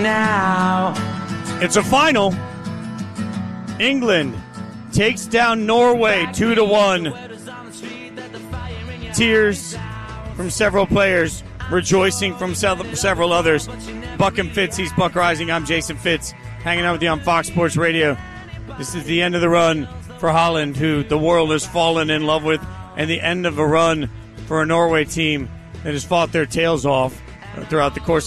Now It's a final. England takes down Norway 2-1. Tears from several players, rejoicing from several others. Buck and Fitz, he's Buck Rising. I'm Jason Fitz, hanging out with you on Fox Sports Radio. This is the end of the run for Holland, who the world has fallen in love with, and the end of a run for a Norway team that has fought their tails off throughout the course